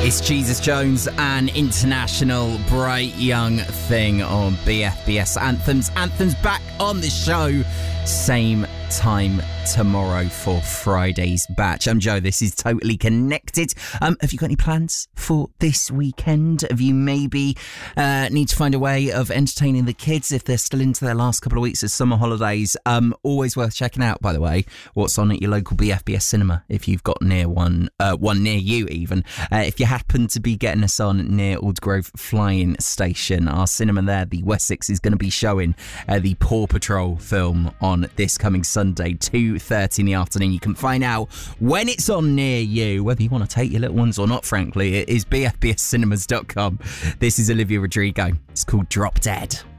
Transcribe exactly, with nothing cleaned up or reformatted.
It's Jesus Jones, an international bright young thing on B F B S Anthems. Anthems back on the show, same time tomorrow for Friday's batch. I'm Joe, this is Totally Connected. Um, have you got any plans for this weekend? Have you maybe uh, need to find a way of entertaining the kids if they're still into their last couple of weeks of summer holidays? Um, always worth checking out, by the way, what's on at your local B F B S cinema, if you've got near one, uh, one near you even. Uh, if you happen to be getting us on near Aldergrove Flying Station, our cinema there, the Wessex, is going to be showing uh, the Paw Patrol film on this coming Sunday, two thirty in the afternoon. You can find out when it's on near you, whether you want to take your little ones or not, frankly. It is b f b s cinemas dot com. This is Olivia Rodrigo. It's called Drop Dead.